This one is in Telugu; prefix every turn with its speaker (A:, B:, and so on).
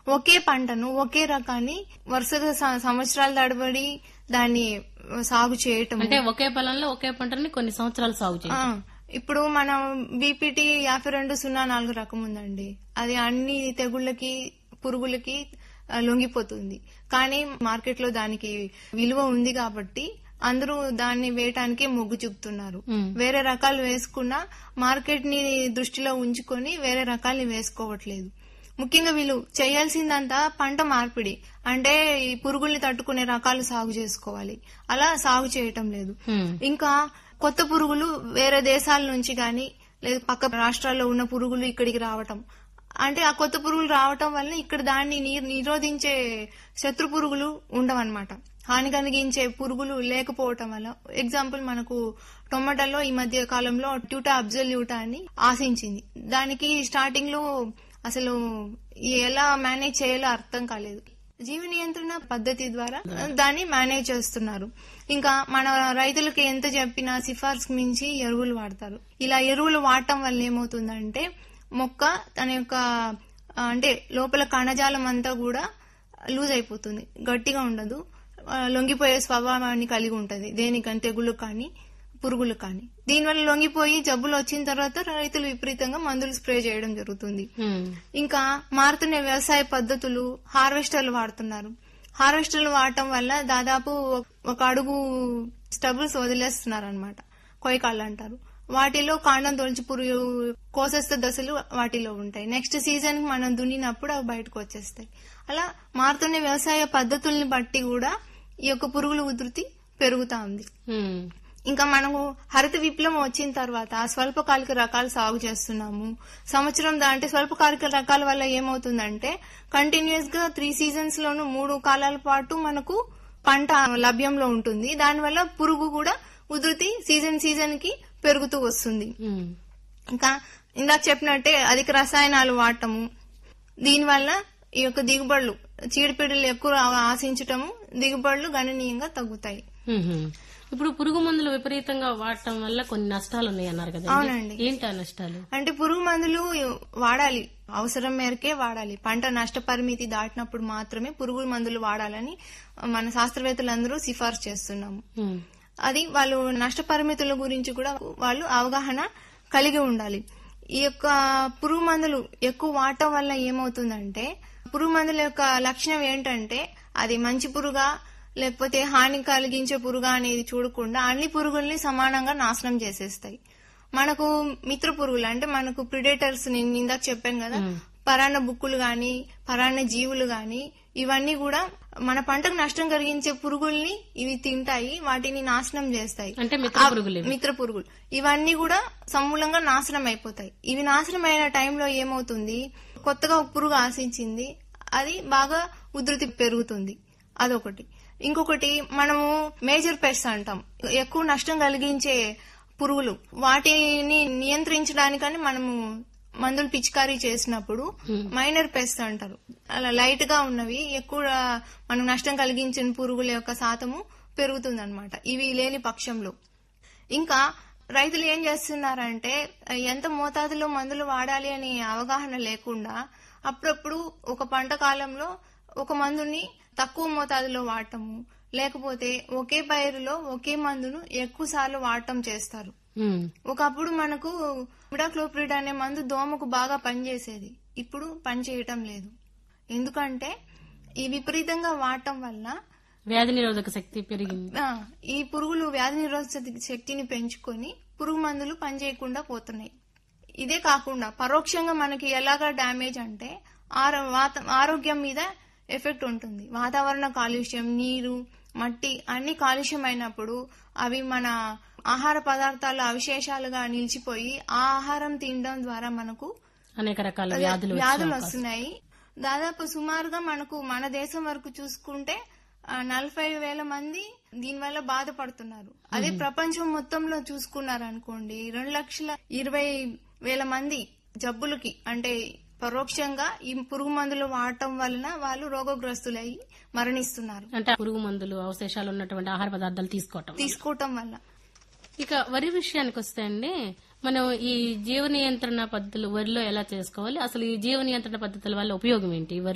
A: ఒకే పంటను ఒకే రకాన్ని వరుసగా సంవత్సరాల తడబడి దాన్ని సాగు చేయటం.
B: అంటే ఒకే పొలంలో ఒకే పంటని కొన్ని సంవత్సరాలు సాగు చేయటం.
A: ఇప్పుడు మనం బీపీటీ 5204 రకం ఉందండి. అది అన్ని తెగుళ్లకి పురుగులకి లొంగిపోతుంది. కానీ మార్కెట్ లో దానికి విలువ ఉంది కాబట్టి అందరూ దాన్ని వేయటానికి మొగ్గు చూపుతున్నారు. వేరే రకాలు వేసుకున్నా మార్కెట్ ని దృష్టిలో ఉంచుకొని వేరే రకాల్ని వేసుకోవట్లేదు. ముఖ్యంగా వీళ్ళు చేయాల్సిందంతా పంట మార్పిడి, అంటే ఈ పురుగుల్ని తట్టుకునే రకాలు సాగు చేసుకోవాలి. అలా సాగు చేయటం లేదు. ఇంకా కొత్త పురుగులు వేరే దేశాల నుంచి గాని లేదా పక్క రాష్ట్రాల్లో ఉన్న పురుగులు ఇక్కడికి రావటం, అంటే ఆ కొత్త పురుగులు రావటం వల్ల ఇక్కడ దాన్ని నిరోధించే శత్రు పురుగులు ఉండవన్నమాట. హాని కలిగించే పురుగులు లేకపోవటం వల్ల, ఎగ్జాంపుల్ మనకు టొమాటోలో ఈ మధ్య కాలంలో ట్యూటా అబ్జల్యూటా అని ఆశించింది. దానికి స్టార్టింగ్ లో అసలు ఎలా మేనేజ్ చేయాలో అర్థం కాలేదు. జీవ నియంత్రణ పద్ధతి ద్వారా దాన్ని మేనేజ్ చేస్తున్నారు. ఇంకా మన రైతులకు ఎంత చెప్పినా సిఫార్సు మించి ఎరువులు వాడతారు. ఇలా ఎరువులు వాడటం వల్ల ఏమవుతుందంటే మొక్క తన యొక్క అంటే లోపల కణజాలం అంతా కూడా లూజ్ అయిపోతుంది, గట్టిగా ఉండదు, లొంగిపోయే స్వభావాన్ని కలిగి ఉంటది. దేనికంటే తెగులు కానీ పురుగులు కానీ. దీనివల్ల లొంగిపోయి జబ్బులు వచ్చిన తర్వాత రైతులు విపరీతంగా మందులు స్ప్రే చేయడం జరుగుతుంది. ఇంకా మారుతున్న వ్యవసాయ పద్ధతులు, హార్వెస్టర్లు వాడుతున్నారు. హార్వెస్టర్లు వాడటం వల్ల దాదాపు 1 అడుగు స్టబుల్స్ వదిలేస్తున్నారు అనమాట, కొయ్యకాళ్ళు అంటారు. వాటిలో కాండం తొలచి పురుగు కోసేస్తే దశలు వాటిలో ఉంటాయి. నెక్స్ట్ సీజన్ కి మనం దున్నినప్పుడు అవి బయటకు వచ్చేస్తాయి. అలా మారుతున్న వ్యవసాయ పద్ధతుల్ని బట్టి కూడా ఈ యొక్క పురుగుల ఉధృతి పెరుగుతా ఉంది. ఇంకా మనము హరిత విప్లవం వచ్చిన తర్వాత స్వల్పకాలిక రకాలు సాగు చేస్తున్నాము. సంవత్సరం అంటే స్వల్పకాలిక రకాల వల్ల ఏమవుతుందంటే కంటిన్యూస్ గా 3 సీజన్స్ లోను 3 కాలాల పాటు మనకు పంట లభ్యంలో ఉంటుంది. దానివల్ల పురుగు కూడా ఉధృతి సీజన్ కి పెరుగుతూ వస్తుంది. ఇంకా ఇందాక చెప్పినట్టే అధిక రసాయనాలు వాడటము, దీనివల్ల ఈ యొక్క దిగుబడులు, చీడపీడలు ఎక్కువ ఆశించటము, దిగుబడులు గణనీయంగా తగ్గుతాయి.
B: ఇప్పుడు పురుగు మందులు విపరీతంగా వాడటం వల్ల కొన్ని నష్టాలు ఉన్నాయి అన్నారు కదా.
A: అవునండి.
B: ఏంటి ఆ నష్టాలు?
A: అంటే పురుగు మందులు వాడాలి, అవసరం మేరకే వాడాలి. పంట నష్ట పరిమితి దాటినప్పుడు మాత్రమే పురుగు మందులు వాడాలని మన శాస్త్రవేత్తలందరూ సిఫార్సు చేస్తున్నాము. అది వాళ్ళు నష్ట పరిమితుల గురించి కూడా వాళ్ళు అవగాహన కలిగి ఉండాలి. ఈ యొక్క పురుగు మందులు ఎక్కువ వాడటం వల్ల ఏమవుతుందంటే పురుగు మందుల యొక్క లక్షణం ఏంటంటే అది మంచి పురుగా లేకపోతే హాని కలిగించే పురుగా అనేది చూడకుండా అన్ని పురుగుల్ని సమానంగా నాశనం చేసేస్తాయి. మనకు మిత్ర పురుగులు అంటే మనకు ప్రిడేటర్స్ నేను ఇందాక చెప్పాను కదా, పరాన్న బుక్కులు గాని పరాన్న జీవులు గాని ఇవన్నీ కూడా మన పంటకు నష్టం కలిగించే పురుగుల్ని ఇవి తింటాయి, వాటిని నాశనం చేస్తాయి.
B: అంటే
A: మిత్ర పురుగులు ఇవన్నీ కూడా సమూలంగా నాశనం అయిపోతాయి. ఇవి నాశనం అయిన టైంలో ఏమవుతుంది, కొత్తగా ఒక పురుగు ఆశించింది, అది బాగా ఉధృతి పెరుగుతుంది. అదొకటి. ఇంకొకటి మనము మేజర్ పెస్ట్ అంటాం, ఎక్కువ నష్టం కలిగించే పురుగులు, వాటిని నియంత్రించడానికని మనము మందులు పిచికారీ చేసినప్పుడు మైనర్ పెస్ట్ అంటారు. అలా లైట్ గా ఉన్నవి ఎక్కువ మనం నష్టం కలిగించిన పురుగుల యొక్క శాతము పెరుగుతుంది అనమాట, ఇవి లేని పక్షంలో. ఇంకా రైతులు ఏం చేస్తున్నారంటే ఎంత మోతాదులో మందులు వాడాలి అని అవగాహన లేకుండా అప్పుడప్పుడు ఒక పంట కాలంలో ఒక మందుని తక్కువ మోతాదులో వాడటము, లేకపోతే ఒకే పైరులో ఒకే మందును ఎక్కువ సార్లు వాడటం చేస్తారు. ఒకప్పుడు మనకు ఇమిడాక్లోప్రిడ్ అనే మందు దోమకు బాగా పనిచేసేది, ఇప్పుడు పనిచేయటం లేదు. ఎందుకంటే ఈ విపరీతంగా వాడటం వల్ల
B: వ్యాధి నిరోధక శక్తి పెరిగింది.
A: ఈ పురుగులు వ్యాధి నిరోధక శక్తిని పెంచుకొని పురుగు మందులు పనిచేయకుండా పోతున్నాయి. ఇదే కాకుండా పరోక్షంగా మనకి ఎలాగా డ్యామేజ్ అంటే ఆరోగ్యం మీద ఎఫెక్ట్ ఉంటుంది. వాతావరణ కాలుష్యం, నీరు, మట్టి అన్ని కాలుష్యం అయినప్పుడు అవి మన ఆహార పదార్థాల అవశేషాలుగా నిలిచిపోయి ఆ ఆహారం తినడం ద్వారా మనకు
B: అనేక రకాల వ్యాధులు
A: వస్తున్నాయి. దాదాపు సుమారుగా మనకు మన దేశం వరకు చూసుకుంటే 40,000 మంది దీనివల్ల బాధపడుతున్నారు. అదే ప్రపంచం మొత్తంలో చూసుకున్నారనుకోండి 2,20,000 మంది జబ్బులకి అంటే పరోక్షంగా ఈ పురుగు మందులు వాడటం వలన వాళ్ళు రోగగ్రస్తులై మరణిస్తున్నారు.
B: అంటే పురుగు మందులు అవశేషాలు ఉన్నటువంటి ఆహార పదార్థాలు తీసుకోవటం వల్ల. ఇక వరి విషయానికి వస్తే అండి, మనం ఈ జీవ నియంత్రణ పద్ధతులు వరిలో ఎలా చేసుకోవాలి, అసలు ఈ జీవ నియంత్రణ పద్ధతుల వల్ల ఉపయోగం ఏంటి?